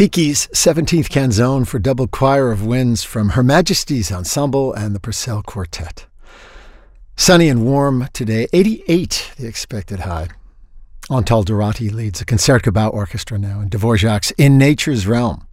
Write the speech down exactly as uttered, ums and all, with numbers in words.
Piki's seventeenth Canzone for double choir of winds from Her Majesty's Ensemble and the Purcell Quartet. Sunny and warm today, eighty-eight the expected high. Antal Dorati leads a Concertgebouw orchestra now in Dvorak's In Nature's Realm.